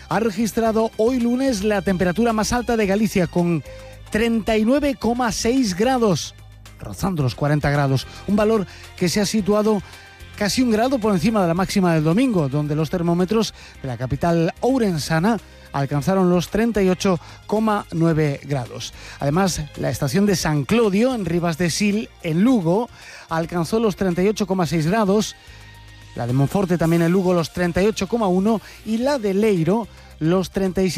ha registrado hoy lunes la temperatura más alta de Galicia, con 39,6 grados, rozando los 40 grados, un valor que se ha situado casi 1 grado por encima de la máxima del domingo, donde los termómetros de la capital ourensana alcanzaron los 38,9 grados. Además, la estación de San Clodio, en Ribas de Sil, en Lugo, alcanzó los 38,6 grados, la de Monforte también en Lugo los 38,1 y la de Leiro los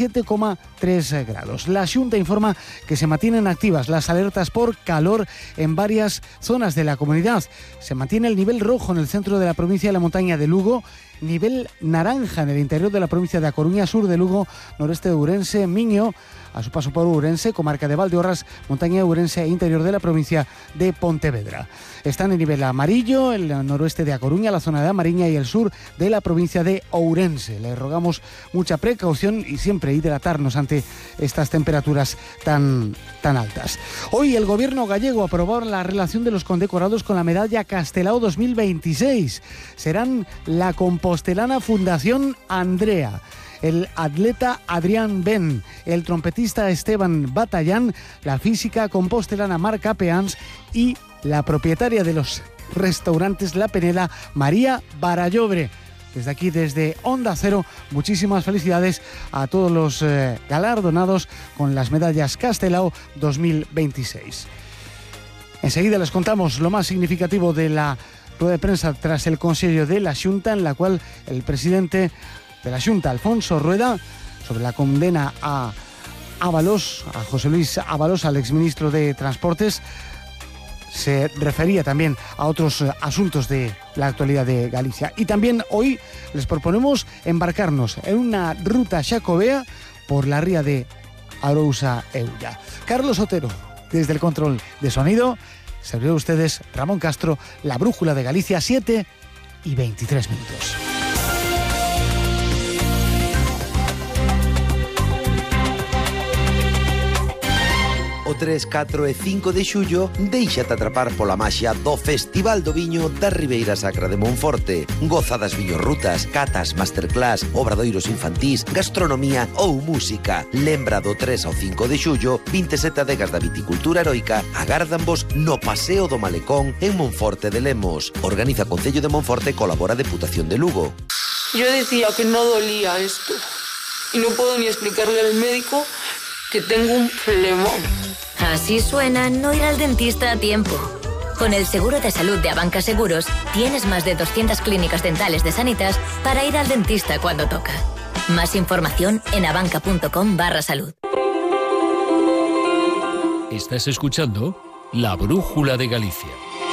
37,3 grados. La Xunta informa que se mantienen activas las alertas por calor en varias zonas de la comunidad. Se mantiene el nivel rojo en el centro de la provincia de la montaña de Lugo, nivel naranja en el interior de la provincia de A Coruña, sur de Lugo, noreste de Ourense, Miño, a su paso por Ourense, comarca de Valdeorras, montaña de Ourense e interior de la provincia de Pontevedra. Están en nivel amarillo el noroeste de A Coruña, la zona de A Mariña y el sur de la provincia de Ourense. Les rogamos mucha precaución y siempre hidratarnos ante estas temperaturas tan altas. Hoy el gobierno gallego aprobó la relación de los condecorados con la medalla Castelao 2026. Serán la compostelana Fundación Andrea, el atleta Adrián Ben, el trompetista Esteban Batallán, la física compostelana Marca Peans y la propietaria de los restaurantes La Penela, María Barallobre. Desde aquí, desde Onda Cero, muchísimas felicidades a todos los galardonados con las medallas Castelao 2026. Enseguida les contamos lo más significativo de la rueda de prensa tras el Consello de la Xunta, en la cual el presidente de la Xunta, Alfonso Rueda, sobre la condena a Ábalos, a José Luis Ábalos, al exministro de Transportes, se refería también a otros asuntos de la actualidad de Galicia. Y también hoy les proponemos embarcarnos en una ruta xacobea por la ría de Arousa Eulla. Carlos Otero, desde el control de sonido, servirá a ustedes Ramón Castro, la brújula de Galicia, 7:23. O 3, 4 e 5 de xullo, déixate atrapar pola maxia do Festival do Viño da Ribeira Sacra de Monforte. Goza das viñorrutas, catas, masterclass, obradoiros infantís, gastronomía ou música. Lembra do 3 ao 5 de xullo, 27 adegas da viticultura heroica agárdanvos no Paseo do Malecón en Monforte de Lemos. Organiza Concello de Monforte, colabora Deputación de Lugo. Yo decía que no dolía esto y no puedo ni explicarle al médico que tengo un flemón. Así suena no ir al dentista a tiempo. Con el seguro de salud de Abanca Seguros, tienes más de 200 clínicas dentales de Sanitas para ir al dentista cuando toca. Más información en abanca.com/salud. Estás escuchando La Brújula de Galicia.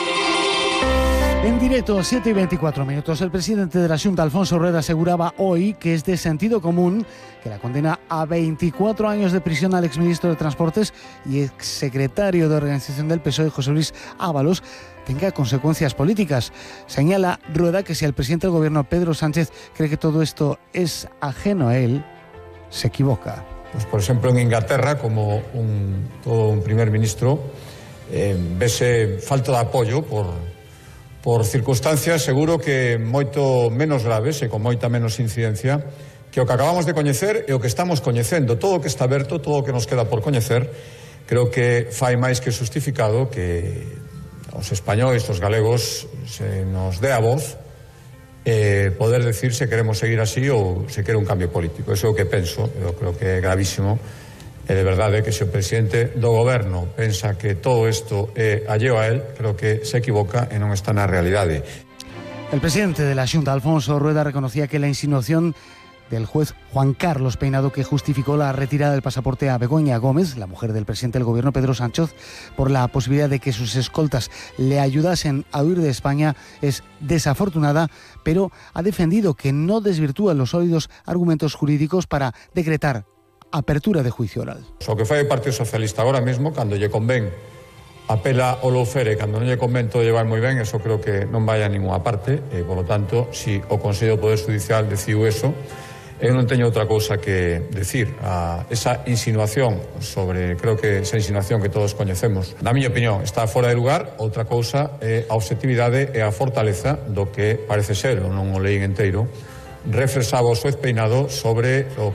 En directo, 7:24. El presidente de la Xunta, Alfonso Rueda, aseguraba hoy que es de sentido común que la condena a 24 años de prisión al exministro de Transportes y exsecretario de Organización del PSOE, José Luis Ábalos, tenga consecuencias políticas. Señala Rueda que si el presidente del gobierno, Pedro Sánchez, cree que todo esto es ajeno a él, se equivoca. Pues, por exemplo, en Inglaterra, como todo un primer ministro, vese falta de apoio por circunstancias seguro que moito menos graves e con moita menos incidencia que o que acabamos de coñecer e o que estamos coñecendo. Todo o que está aberto, todo o que nos queda por coñecer, creo que fai máis que justificado que os españois, os galegos, se nos dé a voz poder decir se queremos seguir así ou se quere un cambio político. Eso é o que penso, eu creo que é gravísimo. E de verdade que se o presidente do goberno pensa que todo isto é alleo a él, creo que se equivoca e non está na realidade. El presidente de la Xunta, Alfonso Rueda, reconocía que la insinuación del juez Juan Carlos Peinado, que justificó la retirada del pasaporte a Begoña Gómez, la mujer del presidente del gobierno Pedro Sánchez, por la posibilidad de que sus escoltas le ayudasen a huir de España, es desafortunada, pero ha defendido que no desvirtúa los sólidos argumentos jurídicos para decretar apertura de juicio oral. O que fai o Partido Socialista agora mesmo, cando lle convén, apela ao lawfare, cando non lle convén todo llevar moi ben, eso creo que non vai a ninguna parte, e, por lo tanto, si o Consello do Poder Judicial decidiu eso, eu non teño outra cousa que decir. Esa insinuación sobre, creo que esa insinuación que todos coñecemos, na miña opinión, está fora de lugar. Outra cousa é a obxectividade e a fortaleza do que parece ser, ou non o leín enteiro, refresaba o xuez Peinado sobre o